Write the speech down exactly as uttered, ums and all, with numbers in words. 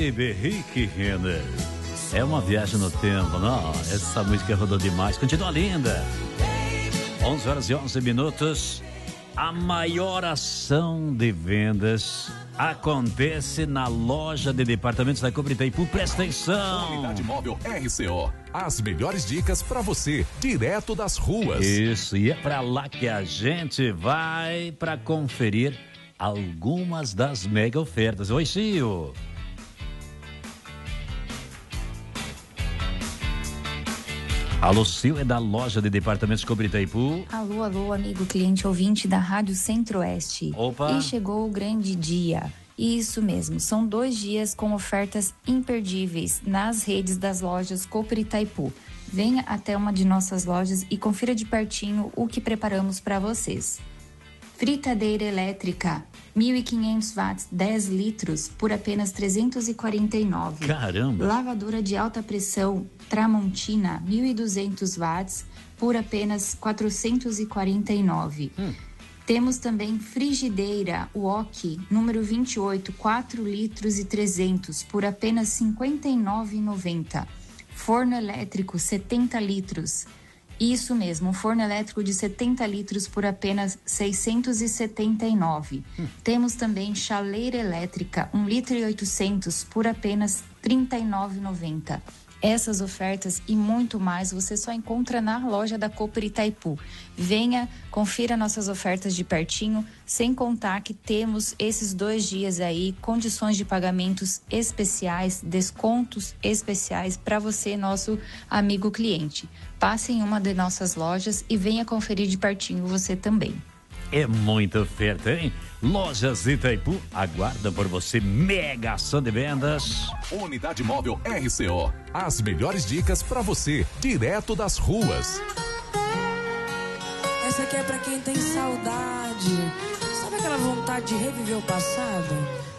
Baby Rick Renner. É uma viagem no tempo, não? Essa música rodou demais. Continua linda. onze horas e onze minutos. A maior ação de vendas acontece na loja de departamentos da Cobra Itaipu. Presta atenção. Unidade Móvel R C O. As melhores dicas para você, direto das ruas. Isso, e é pra lá que a gente vai para conferir algumas das mega ofertas. Oi, Cio. Alô, Sil, é da loja de departamentos Cobra Itaipu. Alô, alô, amigo cliente ouvinte da Rádio Centro-Oeste. Opa! E chegou o grande dia. Isso mesmo, são dois dias com ofertas imperdíveis nas redes das lojas Cobra Itaipu. Venha até uma de nossas lojas e confira de pertinho o que preparamos para vocês. Fritadeira elétrica, mil e quinhentos watts, dez litros, por apenas trezentos e quarenta e nove reais. Caramba! Lavadora de alta pressão Tramontina, mil e duzentos watts, por apenas quatrocentos e quarenta e nove reais. Hum. Temos também frigideira Wok, número vinte e oito, quatro litros e trezentos, por apenas cinquenta e nove reais e noventa centavos. Forno elétrico setenta litros. Isso mesmo, um forno elétrico de setenta litros por apenas seiscentos e setenta e nove reais. Hum. Temos também chaleira elétrica, um litro e oitocentos por apenas trinta e nove reais e noventa centavos. Essas ofertas e muito mais você só encontra na loja da Cooper Itaipu. Venha, confira nossas ofertas de pertinho, sem contar que temos esses dois dias aí, condições de pagamentos especiais, descontos especiais para você, nosso amigo cliente. Passe em uma de nossas lojas e venha conferir de pertinho você também. É muita oferta, hein? Lojas Itaipu aguardam por você. Mega ação de vendas. Unidade Móvel R C O. As melhores dicas para você, direto das ruas. Essa aqui é pra quem tem saudade. Sabe aquela vontade de reviver o passado?